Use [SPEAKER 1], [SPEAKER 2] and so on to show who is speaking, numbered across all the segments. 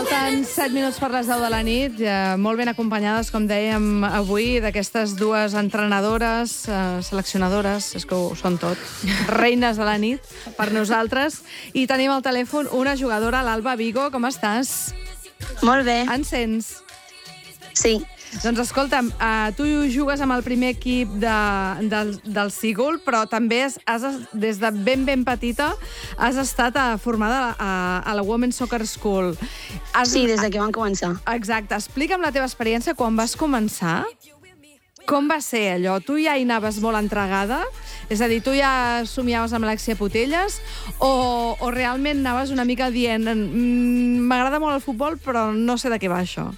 [SPEAKER 1] Falten 7 minuts per les 10 de la nit, molt ben acompanyades, com dèiem avui, d'aquestes dues entrenadores, seleccionadores, és que ho són tot, reines de la nit per nosaltres. I tenim al telèfon una jugadora, l'Alba Vigo. Com estàs?
[SPEAKER 2] Molt bé.
[SPEAKER 1] Ens sents?
[SPEAKER 2] Sí.
[SPEAKER 1] Doncs escolta'm, tu jugues amb el primer equip del Sigul, però també des de ben petita has estat formada a la Women's Soccer School.
[SPEAKER 2] Sí, des de que vam començar.
[SPEAKER 1] Exacte. Explica'm la teva experiència quan vas començar. Com va ser allò? Tu ja hi anaves molt entregada? És a dir, tu ja somiaves amb l'Alexia Putellas o realment anaves una mica dient m'agrada molt el futbol, però no sé de què va això?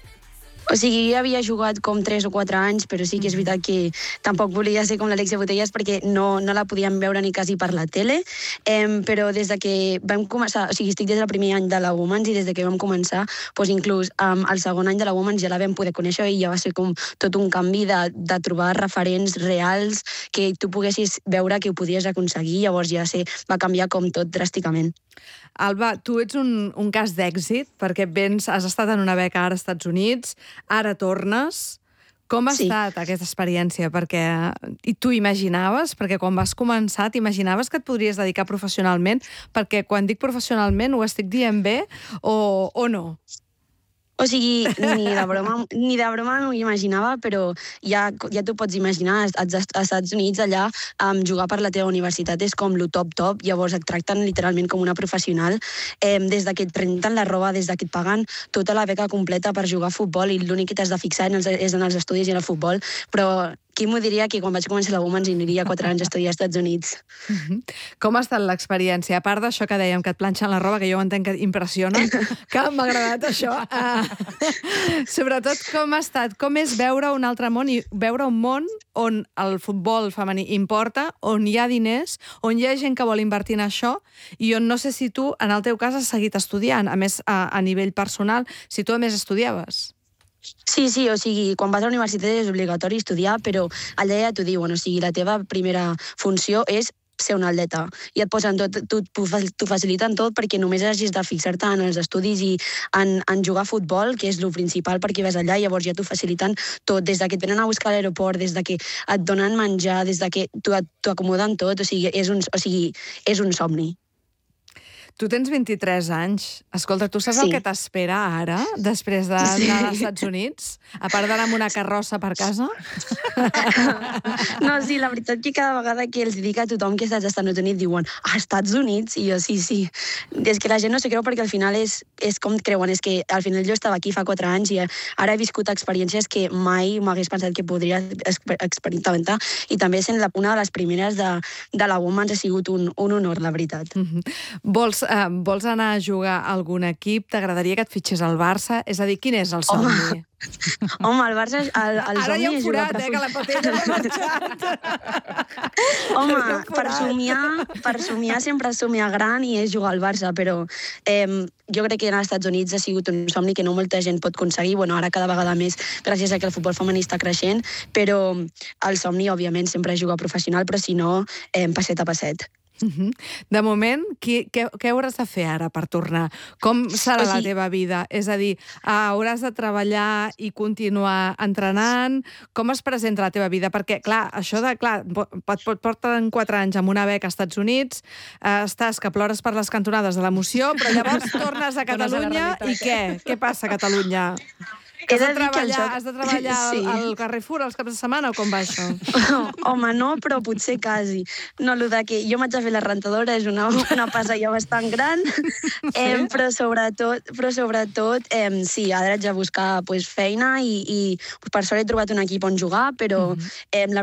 [SPEAKER 2] O sigui, jo havia jugat com 3 o 4 anys, però sí que és veritat que tampoc volia ser com l'Alexia Putellas perquè no la podíem veure ni quasi per la tele, però des de que vam començar, o sigui, estic des del primer any de la Women's i des de que vam començar, doncs inclús el segon any de la Women's ja la vam poder conèixer i ja va ser com tot un canvi de trobar referents reals que tu poguessis veure que ho podies aconseguir, llavors ja va canviar com tot dràsticament.
[SPEAKER 1] Alba, tu ets un cas d'èxit, perquè has estat en una beca ara als Estats Units, ara tornes. Com ha estat aquesta experiència? I tu imaginaves, perquè quan vas començar, t'imaginaves que et podries dedicar professionalment? Perquè quan dic professionalment ho estic dient bé o no?
[SPEAKER 2] O sigui, ni de broma no ho imaginava, però ja t'ho pots imaginar, als Estats Units allà jugar per la teva universitat és com lo top, llavors et tracten literalment com una professional, des de que et renten la roba, des de que et paguen tota la beca completa per jugar a futbol i l'únic que t'has de fixar és en els estudis i en el futbol, però qui m'ho diria que quan vaig començar la Women's aniria 4 anys a estudiar als Estats Units?
[SPEAKER 1] Com ha estat l'experiència? A part d'això que dèiem, que et planxen la roba, que jo entenc que impressiona, que m'ha agradat això. Sobretot, com ha estat? Com és veure un altre món i veure un món on el futbol femení importa, on hi ha diners, on hi ha gent que vol invertir en això i on no sé si tu, en el teu cas, has seguit estudiant, a més, a nivell personal, si tu a més estudiaves.
[SPEAKER 2] Sí, o sigui, quan vas a la universitat és obligatori estudiar, però allà ja t'ho diuen, o sigui, la teva primera funció és ser un atleta i et posen t'ho faciliten tot perquè només hagis de fixar-te en els estudis i en jugar a futbol, que és el principal perquè vas allà, llavors ja t'ho faciliten tot, des de que et venen a buscar a l'aeroport, des de que et donen menjar, des de que t'ho acomoden tot, o sigui, és un somni.
[SPEAKER 1] Tu tens 23 anys. Escolta, tu saps el que t'espera ara, després d'anar als Estats Units? A part d'anar amb una carrossa per casa?
[SPEAKER 2] No, sí, la veritat que cada vegada que els dic a tothom que estàs als Estats Units diuen Estats Units? I jo, sí. És que la gent no s'ho creu perquè al final és com creuen. És que al final jo estava aquí fa 4 anys i ara he viscut experiències que mai m'hagués pensat que podria experimentar. I també sent una de les primeres de la Women's ha sigut un honor, la veritat.
[SPEAKER 1] Vols anar a jugar a algun equip? T'agradaria que et fitxés al Barça? És a dir, quin és el somni?
[SPEAKER 2] Home, el Barça, el
[SPEAKER 1] ara
[SPEAKER 2] somni
[SPEAKER 1] hi ha un
[SPEAKER 2] és jugar
[SPEAKER 1] forat, que la Patella l'ha marxat.
[SPEAKER 2] Home, per somiar sempre somiar gran i és jugar al Barça, però jo crec que als Estats Units ha sigut un somni que no molta gent pot aconseguir, ara cada vegada més gràcies a que el futbol femení està creixent, però el somni, òbviament, sempre és jugar professional, però si no, passet a passet.
[SPEAKER 1] De moment, què hauràs de fer ara per tornar? Com serà la teva vida? És a dir, hauràs de treballar i continuar entrenant? Com es presenta la teva vida? Perquè, clar, porten 4 anys amb una beca als Estats Units, estàs que plores per les cantonades de l'emoció, però llavors tornes a Catalunya i què? Què passa a Catalunya? Has de treballar al Carrefour els caps de setmana o com va això?
[SPEAKER 2] Home, no, però potser quasi. No, el que jo m'haig de fer la rentadora és una passa ja bastant gran, però sobretot, sí, ara haig de buscar feina i per sort he trobat un equip on jugar, però la